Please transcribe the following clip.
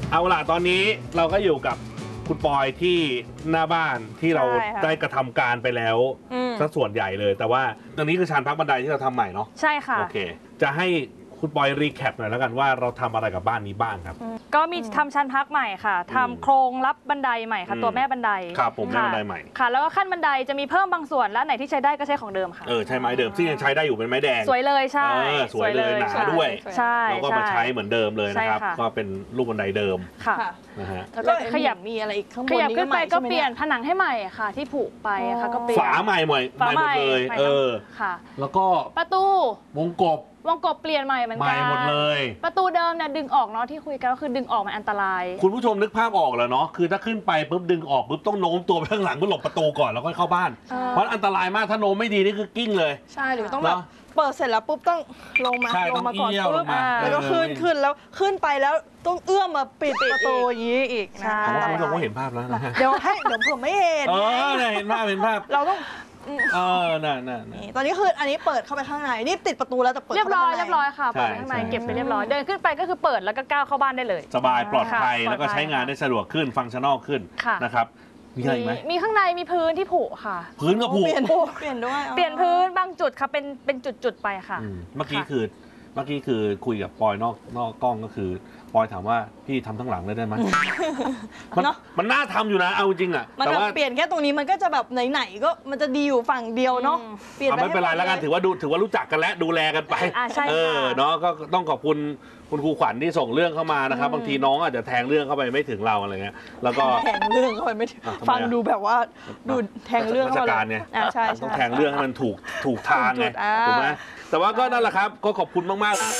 เอาล่ะตอนนี้เราก็อยู่กับคุณปอยที่หน้าบ้านที่เราได้กระทำการไปแล้วซะส่วนใหญ่เลย แต่ว่าตรงนี้คือชานพักบันไดที่เราทำใหม่เนาะใช่ค่ะโอเคจะให้คุณปอยรีแคปหน่อยแล้วกันว่าเราทำอะไรกับบ้านนี้บ้างครับก็มีทำชั้นพักใหม่ค่ะทำโครงรับบันไดใหม่ค่ะตัวแม่บันไดครับผมแม่บันไดใหม่ค่ะแล้วก็ขั้นบันไดจะมีเพิ่มบางส่วนและไหนที่ใช้ได้ก็ใช้ของเดิมค่ะใช้ไม้เดิมซึ่งยังใช้ได้อยู่เป็นไม้แดงสวยเลยใช่สวยเลยหนาด้วยใช่แล้วก็มาใช้เหมือนเดิมเลยนะครับก็เป็นลูกบันไดเดิมค่ะนะฮะแล้วก็ขยับมีอะไรอีกข้างบนขยับขึ้นไปก็เปลี่ยนผนังให้ใหม่ค่ะที่ผุไปค่ะก็เปลี่ยนฝาใหม่หมดเลยค่ะแล้วก็ประตูวงกบเปลี่ยนใหม่เหมือนกันหมดเลยประตูเดิมเนี่ยดึงออกเนาะที่คุยกันก็คือดึงออกมันอันตรายคุณผู้ชมนึกภาพออกแล้วเนาะคือถ้าขึ้นไปปุ๊บดึงออกปุ๊บต้องโน้มตัวไปข้างหลังเพื่อหลบประตูก่อนแล้วค่อยเข้าบ้านเพราะอันตรายมากถ้าโน้มไม่ดีนี่คือกิ้งเลยใช่หรือต้องแบบเปิดเสร็จแล้วปุ๊บต้องลงมาก่อนปุ๊บแล้วก็ขึ้นแล้วขึ้นไปแล้วต้องเอื้อมมาปิดประตูอย่างนี้อีกนะคุณผู้ชมก็เห็นภาพแล้วนะเดี๋ยวผมไม่เห็นเห็นภาพเราต้องน่ะตอนนี้คืออันนี้เปิดเข้าไปข้างในนี่ติดประตูแล้วแต่เปิดเรียบร้อยค่ะเปิดข้างในเก็บไปเรียบร้อยเดินขึ้นไปก็คือเปิดแล้วก็ก้าวเข้าบ้านได้เลยสบายปลอดภัยแล้วก็ใช้งานได้สะดวกขึ้นฟังก์ชั่นอลขึ้นนะครับมีอะไรไหมมีข้างในมีพื้นที่ผุค่ะพื้นก็ผุเปลี่ยนด้วยเปลี่ยนพื้นบางจุดค่ะเป็นจุดไปค่ะเมื่อกี้คือคุยกับปอยนอกกล้องก็คือปอยถามว่าพี่ทำทั้งหลังเลยได้ไหมมันน่าทำอยู่นะเอาจริงอ่ะแต่ว่าเปลี่ยนแค่ตรงนี้มันก็จะแบบไหนๆก็มันจะดีอยู่ฝั่งเดียวเนาะเปลี่ยนไม่เป็นไรแล้วกันถือว่ารู้จักกันและดูแลกันไปเนาะก็ต้องขอบคุณคุณครูขวัญที่ส่งเรื่องเข้ามานะครับบางทีน้องอาจจะแทงเรื่องเข้าไปไม่ถึงเราอะไรเงี้ยแล้วก็แทงเรื่องเข้าไปไม่ถึงฟังดูแบบว่าดูแทงเรื่องเข้าไปเนี่ยใช่ต้องแทงเรื่องให้มันถูกทางไงถูกไหมแต่ว่าก็นั่นแหละครับก็ขอบคุณมากๆ